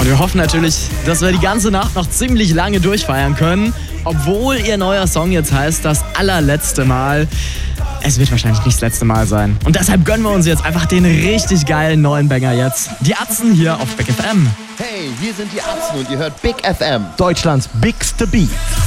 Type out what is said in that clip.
Und wir hoffen natürlich, dass wir die ganze Nacht noch ziemlich lange durchfeiern können. Obwohl ihr neuer Song jetzt heißt, das allerletzte Mal. Es wird wahrscheinlich nicht das letzte Mal sein. Und deshalb gönnen wir uns jetzt einfach den richtig geilen neuen Banger jetzt. Die Atzen hier auf Big FM. Hey, wir sind die Atzen und ihr hört Big FM. Deutschlands bigste Beat.